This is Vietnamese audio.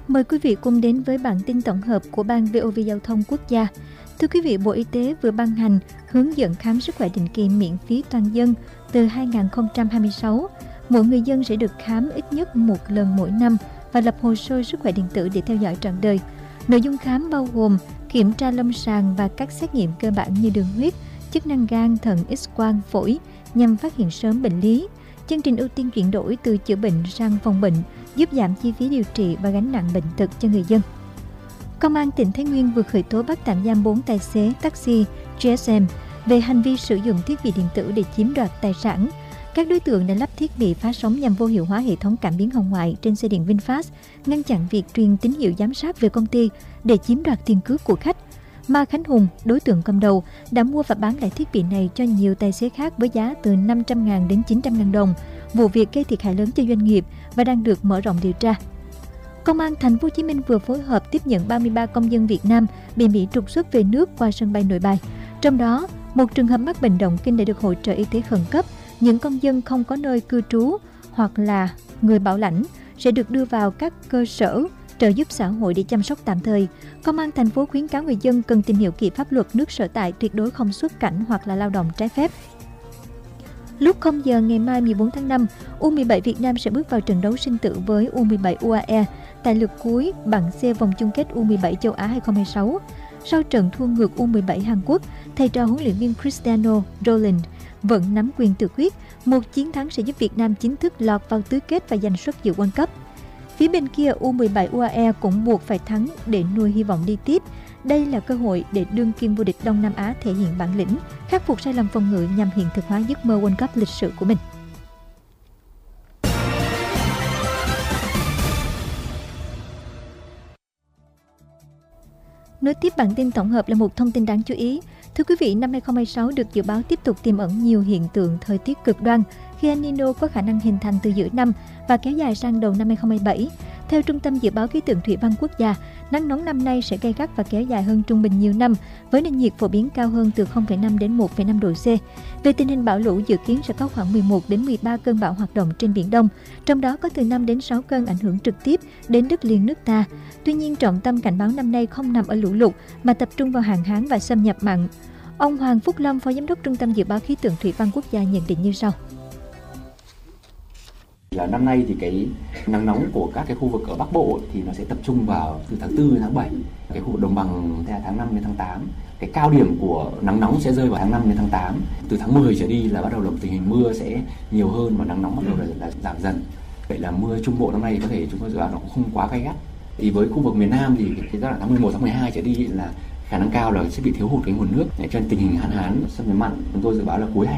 Mời quý vị cùng đến với bản tin tổng hợp của Ban VOV Giao thông Quốc gia. Thưa quý vị, Bộ Y tế vừa ban hành hướng dẫn khám sức khỏe định kỳ miễn phí toàn dân từ 2026. Mỗi người dân sẽ được khám ít nhất một lần mỗi năm và lập hồ sơ sức khỏe điện tử để theo dõi trọn đời. Nội dung khám bao gồm kiểm tra lâm sàng và các xét nghiệm cơ bản như đường huyết, chức năng gan, thận, X-quang, phổi nhằm phát hiện sớm bệnh lý. Chương trình ưu tiên chuyển đổi từ chữa bệnh sang phòng bệnh, giúp giảm chi phí điều trị và gánh nặng bệnh tật cho người dân. Công an tỉnh Thái Nguyên vừa khởi tố bắt tạm giam 4 tài xế taxi GSM về hành vi sử dụng thiết bị điện tử để chiếm đoạt tài sản. Các đối tượng đã lắp thiết bị phá sóng nhằm vô hiệu hóa hệ thống cảm biến hồng ngoại trên xe điện VinFast, ngăn chặn việc truyền tín hiệu giám sát về công ty để chiếm đoạt tiền cước của khách. Ma Khánh Hùng, đối tượng cầm đầu, đã mua và bán lại thiết bị này cho nhiều tài xế khác với giá từ 500.000 đến 900.000 đồng. Vụ việc gây thiệt hại lớn cho doanh nghiệp và đang được mở rộng điều tra. Công an Thành phố Hồ Chí Minh vừa phối hợp tiếp nhận 33 công dân Việt Nam bị Mỹ trục xuất về nước qua sân bay Nội Bài. Trong đó, một trường hợp mắc bệnh động kinh đã được hỗ trợ y tế khẩn cấp. Những công dân không có nơi cư trú hoặc là người bảo lãnh sẽ được đưa vào các cơ sở trợ giúp xã hội để chăm sóc tạm thời. Công an thành phố khuyến cáo người dân cần tìm hiểu kỹ pháp luật nước sở tại, tuyệt đối không xuất cảnh hoặc là lao động trái phép. Lúc 0 giờ ngày mai 14 tháng 5, U17 Việt Nam sẽ bước vào trận đấu sinh tử với U17 UAE tại lượt cuối bảng C vòng chung kết U17 châu Á 2026. Sau trận thua ngược U17 Hàn Quốc, thầy trò huấn luyện viên Cristiano Ronaldo vẫn nắm quyền tự quyết. Một chiến thắng sẽ giúp Việt Nam chính thức lọt vào tứ kết và giành suất dự World Cup. Phía bên kia, U17 UAE cũng buộc phải thắng để nuôi hy vọng đi tiếp. Đây là cơ hội để đương kim vô địch Đông Nam Á thể hiện bản lĩnh, khắc phục sai lầm phòng ngự nhằm hiện thực hóa giấc mơ World Cup lịch sử của mình. Nối tiếp bản tin tổng hợp là một thông tin đáng chú ý. Thưa quý vị, năm 2026 được dự báo tiếp tục tiềm ẩn nhiều hiện tượng thời tiết cực đoan khi El Nino có khả năng hình thành từ giữa năm và kéo dài sang đầu năm 2027. Theo Trung tâm Dự báo Khí tượng Thủy văn Quốc gia, nắng nóng năm nay sẽ gay gắt và kéo dài hơn trung bình nhiều năm, với nền nhiệt phổ biến cao hơn từ 0,5 đến 1,5 độ C. Về tình hình bão lũ, dự kiến sẽ có khoảng 11 đến 13 cơn bão hoạt động trên Biển Đông, trong đó có từ 5 đến 6 cơn ảnh hưởng trực tiếp đến đất liền nước ta. Tuy nhiên, trọng tâm cảnh báo năm nay không nằm ở lũ lụt mà tập trung vào hạn hán và xâm nhập mặn. Ông Hoàng Phúc Lâm, Phó Giám đốc Trung tâm Dự báo Khí tượng Thủy văn Quốc gia nhận định như sau. Là năm nay thì cái nắng nóng của các cái khu vực ở Bắc Bộ thì nó sẽ tập trung vào từ tháng 4 đến tháng 7. Cái khu vực đồng bằng thì là tháng 5 đến tháng 8. Cái cao điểm của nắng nóng sẽ rơi vào tháng 5 đến tháng 8. Từ tháng 10 trở đi là bắt đầu tình hình mưa sẽ nhiều hơn và nắng nóng bắt đầu là giảm dần. Vậy là mưa Trung Bộ năm nay có thể chúng tôi dự báo nó cũng không quá gay gắt. Thì với khu vực miền Nam thì cái giai đoạn tháng 11, tháng 12 trở đi là khả năng cao là sẽ bị thiếu hụt cái nguồn nước, cho nên tình hình hạn hán xâm nhập mặn chúng tôi dự báo là cuối